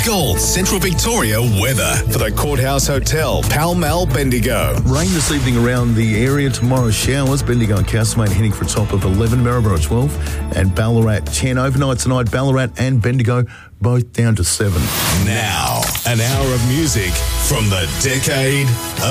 Gold Central Victoria weather for the Courthouse Hotel, Pall Mall, Bendigo. Rain this evening around the area. Tomorrow, showers. Bendigo and Castlemaine heading for a top of 11. Maryborough 12. And Ballarat 10. Overnight tonight, Ballarat and Bendigo both down to 7. Now, an hour of music from the decade